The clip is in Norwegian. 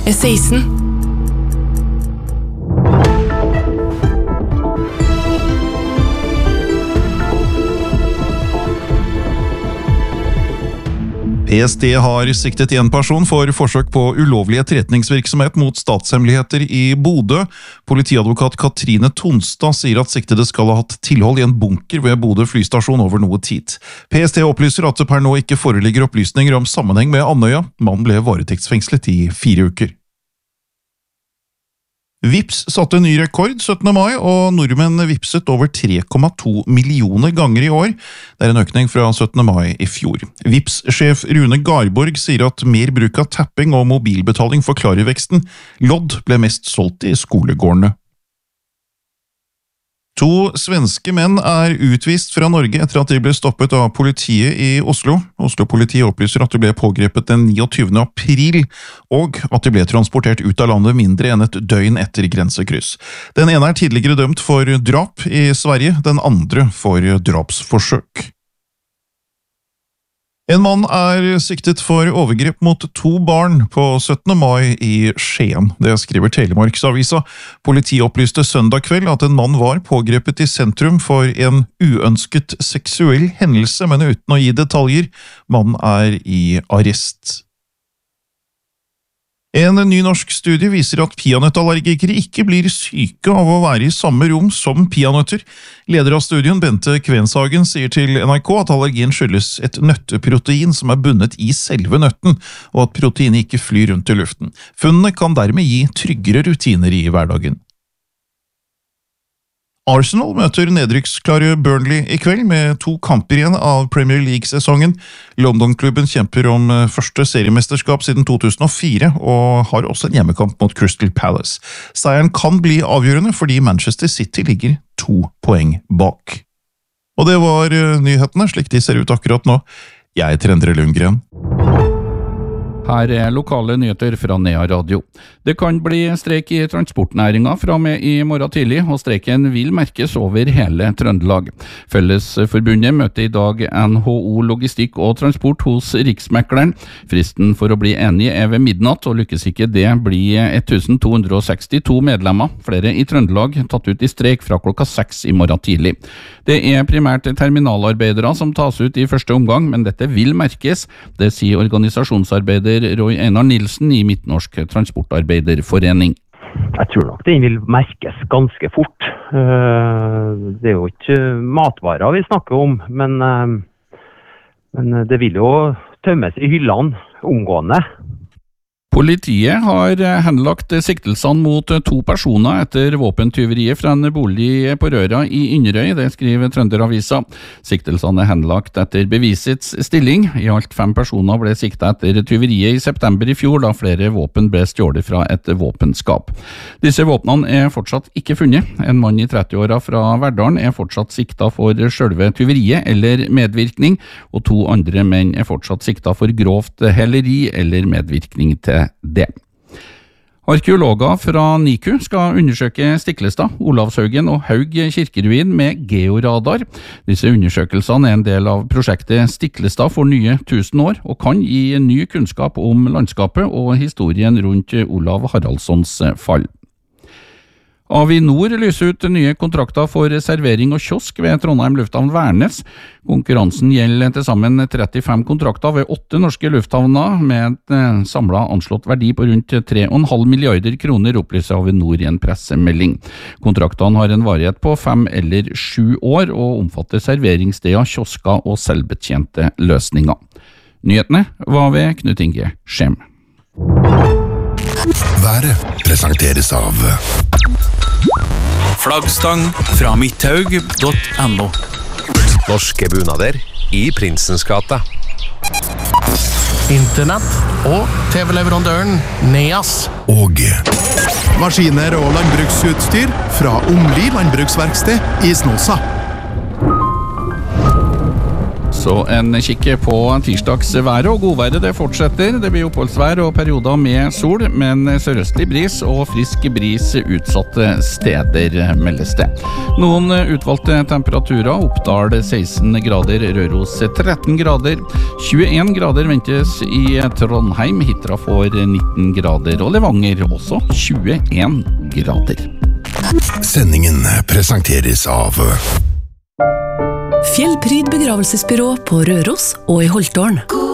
er 16. PST har siktet en person for forsøk på ulovlig etterretningsvirksomhet mot statshemmeligheter i Bodø. Politiadvokat Katrine Tonstad sier at siktede skal ha hatt tilhold i en bunker ved Bodø flystasjon over noe tid. PST opplyser at det per nå ikke foreligger opplysninger om sammenheng med Andøya. Mannen ble varetektsfengslet i 4 uker. Vipps satte ny rekord 17. mai, og nordmenn vipset over 3,2 millioner ganger i år. Det er en økning fra 17. mai i fjor. Vipps-sjef Rune Garborg sier at mer bruk av tapping og mobilbetaling forklarer veksten. Lodd ble mest solgt i skolegårdene. 2 svenske menn er utvist fra Norge etter at de ble stoppet av politiet i Oslo. Oslo-politiet opplyser at de ble pågrepet den 29. april, og at de ble transportert ut av landet mindre enn et døgn etter grensekryss. Den ene er tidligere dømt for drap i Sverige, den andre for drapsforsøk. En mann er siktet for overgrep mot 2 barn på 17. mai i Skien. Det skriver Telemarksavisa. Politiet opplyste søndag kveld at en mann var pågrepet i sentrum for en uønsket seksuell hendelse, men uten å gi detaljer. Mannen er i arrest. En ny norsk studie viser at peanøttallergikere ikke blir syke av å være i samme rom som peanøtter. Leder av studien, Bente Kvenshagen, sier til NRK at allergien skyldes et nøtteprotein som er bundet i selve nøtten, og at proteinet ikke flyr rundt i luften. Funnene kan dermed gi tryggere rutiner i hverdagen. Arsenal møter nedrykksklare Burnley i kveld med 2 kamper igjen av Premier League-sesongen. London-klubben kjemper om første seriemesterskap siden 2004 og har også en hjemmekamp mot Crystal Palace. Seieren kan bli avgjørende fordi Manchester City ligger 2 poeng bak. Og det var nyhetene, slik de ser ut akkurat nå. Jeg heter Endre Lundgren. Her er lokale nyheter fra Nea Radio. Det kan bli streik i transportnæringen fra med i morgen tidlig, og streiken vil merkes over hele Trøndelag. Fellesforbundet møter i dag NHO Logistikk og Transport hos Riksmekleren. Fristen for å bli enige er ved midnatt, og lykkes ikke det blir 1262 medlemmer, flere i Trøndelag, tatt ut i streik fra klokka 6 i morgen tidlig. Det er primært terminalarbeidere som tas ut i første omgang, men dette vil merkes, det sier organisasjonsarbeider Roy Einar Nilsen i Midtnorsk Transportarbeiderforening. Jeg tror nok den vil merkes ganske fort. Det er jo ikke matvarer vi snakker om, men det vil jo tømmes i hyllene omgående. Politiet har henlagt siktelsene mot 2 personer etter våpentyveriet fra en bolig på Røra i Inderøy, det skriver Trønderavisa. Siktelsene er henlagt etter bevisets stilling. I alt 5 personer ble siktet etter tyveriet i september i fjor, da flere våpen ble stjålet fra et våpenskap. Disse våpnene er fortsatt ikke funnet. En mann i 30-åra fra Verdalen er fortsatt siktet for selve tyveriet eller medvirkning, og 2 andre menn er fortsatt siktet for grovt heleri eller medvirkning til det. Arkeologer fra NIKU skal undersøke Stiklestad, Olavshaugen og Haug kirkeruin med georadar. Disse undersøkelsene er en del av prosjektet Stiklestad for nye 1000 år, og kan gi ny kunnskap om landskapet og historien rundt Olav Haraldssons fall. Avinor lyser ut nye kontrakter for servering og kiosk ved Trondheim lufthavn Værnes. Konkurransen gjelder til sammen 35 kontrakter ved 8 norske lufthavner med en samlet anslått verdi på rundt 3,5 milliarder kroner, opplyser Avinor i en pressemelding. Kontraktene har en varighet på 5 eller 7 år og omfatter serveringssteder, kiosker og selvbetjente løsninger. Nyhetene var ved Knut Inge Skjem. Været presenteres av Flaggstang fra midthaug.no. Norske bunader i Prinsens gate. Internett og TV-leverandøren Neas. Og maskiner og landbruksutstyr fra Omli landbruksverksted i Snåsa. også en kikk på tirsdagsværet, og godværet det fortsetter. Det blir oppholdsvær og perioder med sol, men sørøstlig bris og frisk bris utsatte steder meldes det. Noen utvalgte temperaturer, Oppdal 16 grader, Røros 13 grader, 21 grader ventes i Trondheim, Hitra får 19 grader, og Levanger også 21 grader. Sendingen presenteres av Fjellpryd begravelsesbyrå på Røros og i Holtålen.